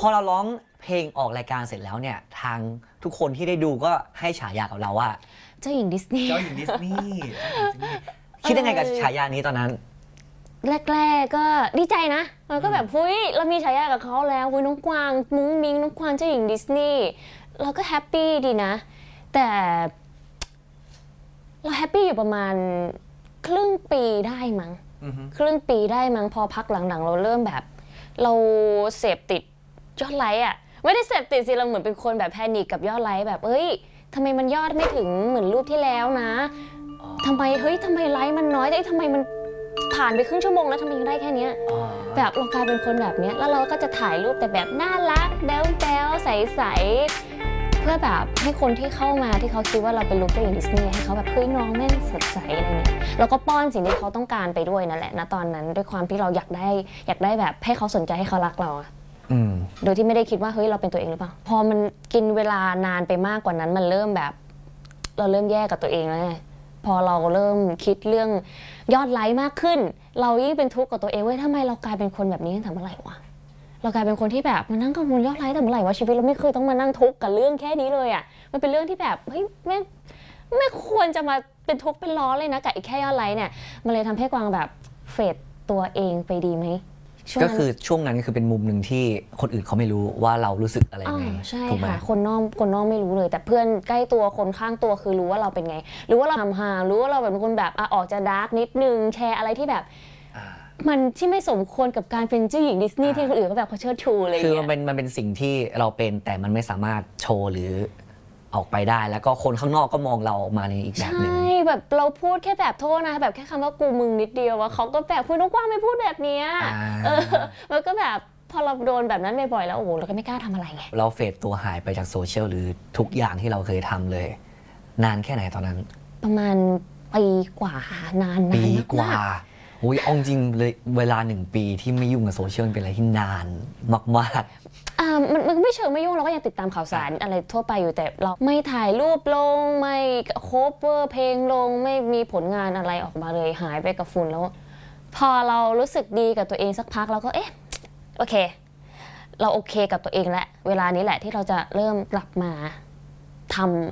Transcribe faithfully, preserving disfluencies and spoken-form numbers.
อเราร้องเพลงออกรายการเสร็จแล้วเนี่ยทางทุกคนที่ได้ดูก็ให้ฉายากับเราว่าเจ้าหญิงดิสนีย์เจ้าหญิงดิสนีย์คิดยังไงกับฉายานี้ตอนนั้นแรกๆก็ดีใจนะเราก็แบบเฮ้ยเรามีฉายากับเขาแล้วเฮ้ยน้องกวางมุ้งมิ้งน้องกวางเจ้าหญิงดิสนีย์เราก็แฮปปี้ดีนะแต่เราแฮปปี้อยู่ประมาณครึ่งปีได้มั้งครึ่งปีได้มั้งพอพักหลังๆเราเริ่มแบบเราเสพติดยอดไลค์อ่ะไม่ได้เสพติดสิเราเหมือนเป็นคนแบบแพนิคกับยอดไลค์แบบเอ้ยทำไมมันยอดไม่ถึงเหมือนรูปที่แล้วนะทำไมเฮ้ยทำไมไลค์มันน้อยแต่ทำไมมันผ่านไปครึ่งชั่วโมงแล้วทำไมยังได้แค่นี้แบบเรากลายเป็นคนแบบนี้แล้วเราก็จะถ่ายรูปแต่แบบน่ารักแบ๊วๆใสๆเพื่อแบบให้คนที่เข้ามาที่เขาคิดว่าเราเป็นลูกเจ้าหญิงดิสนีย์ให้เขาแบบเฮ้ยน้องแม่งสดใสอะไรเงี้ยแล้วก็ป้อนสิ่งที่เขาต้องการไปด้วยนั่นแหละณตอนนั้นด้วยความที่เราอยากได้อยากได้แบบให้เขาสนใจให้เขารักเราโดยที่ไม่ได้คิดว่าเฮ้ยเราเป็นตัวเองหรือเปล่าพอมันกินเวลานานไปมากกว่านั้นมันเริ่มแบบเราเริ่มแย่กับตัวเองแล้วไงพอเราเริ่มคิดเรื่องยอดไลค์มากขึ้นเรายิ่งเป็นทุกข์กับตัวเองเว้ยทำไมเรากลายเป็นคนแบบนี้ตั้งแต่เมื่อไหร่วะเรากลายเป็นคนที่แบบมานั่งกังวลยอดไลค์แต่เมื่อไหร่วะชีวิตเราไม่เคยต้องมานั่งทุกข์กับเรื่องแค่นี้เลยอ่ะมันเป็นเรื่องที่แบบเฮ้ยไม่ไม่ควรจะมาเป็นทุกข์เป็นร้อนเลยนะกับอีกแค่ยอดไลค์เนี่ยมันเลยทำให้กวางแบบเฟดตัวเองไปดีไหมก็คือช่วงนั้นคือเป็นมุมหนึ่งที่คนอื่นเขาไม่รู้ว่าเรารู้สึกอะไรไงใช่ค่ะคนนอกคนนอกไม่รู้เลยแต่เพื่อนใกล้ตัวคนข้างตัวคือรู้ว่าเราเป็นไงรู้ว่าเราทำฮารู้ว่าเราแบบเป็นคนแบบออกจะดาร์กนิดนึงแชร์อะไรที่แบบมันที่ไม่สมควรกับการเป็นเจ้าหญิงดิสนีย์ที่คนอื่นเขาแบบเขาเชิดชูเลยคือมันเป็นมันเป็นสิ่งที่เราเป็นแต่มันไม่สามารถโชว์หรือออกไปได้แล้วก็คนข้างนอกก็มองเราออกมาในอีกแบบนึงใช่แบบเราพูดแค่แบบโทษนะแบบแค่คำว่ากูมึงนิดเดียวว่าเขาก็แบบคุณน้องกว้างไม่พูดแบบนี้เออมันก็แบบพอเราโดนแบบนั้นบ่อยๆแล้วโอ้โหเราก็ไม่กล้าทำอะไรไงเราเฟดตัวหายไปจากโซเชียลหรือทุกอย่างที่เราเคยทำเลยนานแค่ไหนตอนนั้นประมาณปีกว่านานปีกว่าโอ้ยเอาจริงเลยเวลาหนึ่งปีที่ไม่ยุ่งกับโซเชียลเป็นอะไรที่นานมากๆอ่ามันมันไม่เชิงไม่ยุ่งเราก็ยังติดตามข่าวสารอะไรทั่วไปอยู่แต่เราไม่ถ่ายรูปลงไม่โคเวอร์เพลงลงไม่มีผลงานอะไรออกมาเลยหายไปกับฝุ่นแล้วพอเรารู้สึกดีกับตัวเองสักพักเราก็เอ๊ะโอเคเราโอเคกับตัวเองแล้วเวลานี้แหละที่เราจะเริ่มกลับมาทำ